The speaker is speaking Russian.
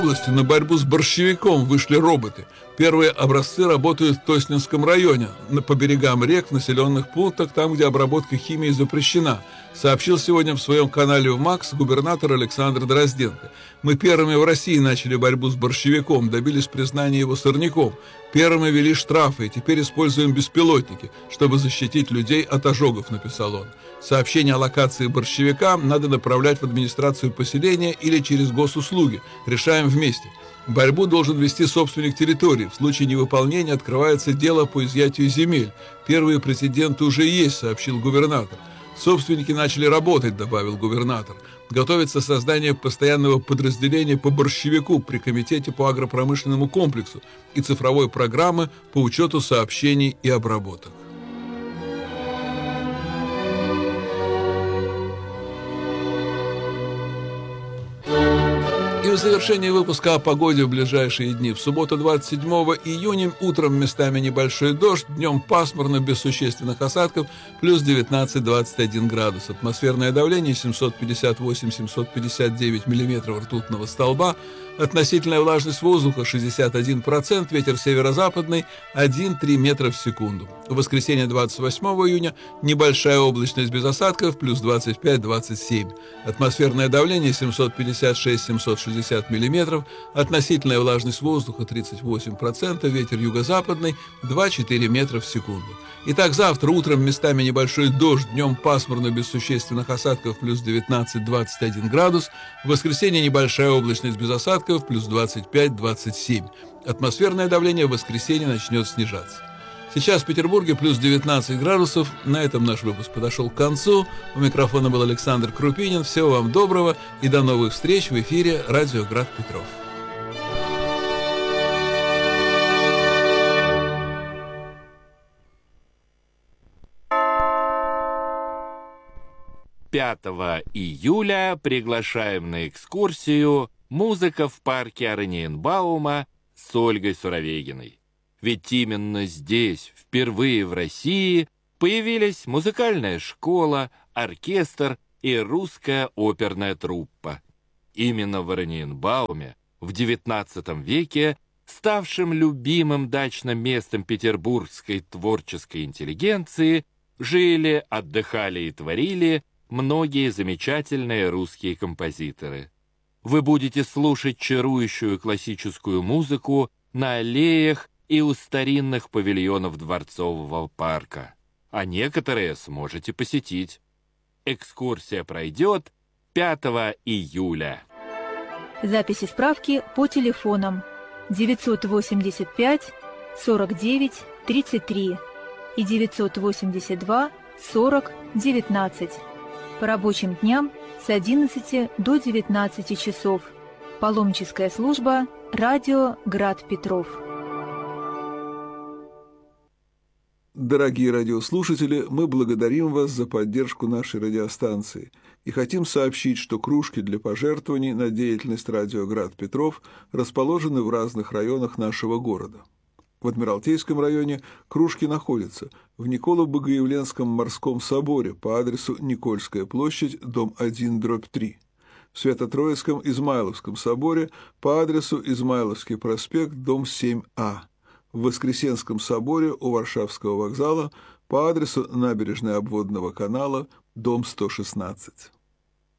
области на борьбу с борщевиком вышли роботы. Первые образцы работают в Тоснинском районе, по берегам рек, в населенных пунктах, там, где обработка химией запрещена, сообщил сегодня в своем канале в МАКС губернатор Александр Дрозденко. Мы первыми в России начали борьбу с борщевиком, добились признания его сорняком. Первыми ввели штрафы, и теперь используем беспилотники, чтобы защитить людей от ожогов, написал он. Сообщение о локации борщевика надо направлять в администрацию поселения или через госуслуги. Решаем вместе. Борьбу должен вести собственник территории. В случае невыполнения открывается дело по изъятию земель. Первые прецеденты уже есть, сообщил губернатор. Собственники начали работать, добавил губернатор. Готовится создание постоянного подразделения по борщевику при Комитете по агропромышленному комплексу и цифровой программы по учету сообщений и обработок. И в завершении выпуска о погоде в ближайшие дни. В субботу 27 июня утром местами небольшой дождь, днем пасмурно, без существенных осадков, плюс 19-21 градус. Атмосферное давление 758-759 миллиметров ртутного столба. Относительная влажность воздуха 61%, ветер северо-западный 1-3 метра в секунду. В воскресенье 28 июня небольшая облачность без осадков, плюс 25-27. Атмосферное давление 756-760 миллиметров, относительная влажность воздуха 38%, ветер юго-западный 2-4 метра в секунду. Итак, завтра утром местами небольшой дождь, днем пасмурно без существенных осадков, плюс 19-21 градус. В воскресенье небольшая облачность без осадков, плюс 25-27. Атмосферное давление в воскресенье начнет снижаться. Сейчас в Петербурге плюс 19 градусов. На этом наш выпуск подошел к концу. У микрофона был Александр Крупинин. Всего вам доброго и до новых встреч в эфире «Радио Град Петров». «5 июля приглашаем на экскурсию «Музыка в парке Ораниенбаума» с Ольгой Суровегиной. Ведь именно здесь, впервые в России, появились музыкальная школа, оркестр и русская оперная труппа. Именно в Ораниенбауме в XIX веке, ставшим любимым дачным местом петербургской творческой интеллигенции, жили, отдыхали и творили многие замечательные русские композиторы. Вы будете слушать чарующую классическую музыку на аллеях и у старинных павильонов Дворцового парка, а некоторые сможете посетить. Экскурсия пройдет 5 июля. Записи справки по телефонам 985 49 33 и 982 40 19. По рабочим дням с 11 до 19 часов. Паломническая служба «Радио Град Петров». Дорогие радиослушатели, мы благодарим вас за поддержку нашей радиостанции и хотим сообщить, что кружки для пожертвований на деятельность «Радио Град Петров» расположены в разных районах нашего города. В Адмиралтейском районе кружки находятся в Николо-Богоявленском морском соборе по адресу Никольская площадь, дом 1/3, в Свято-Троицком Измайловском соборе по адресу Измайловский проспект, дом 7А, в Воскресенском соборе у Варшавского вокзала по адресу Набережная обводного канала, дом 116.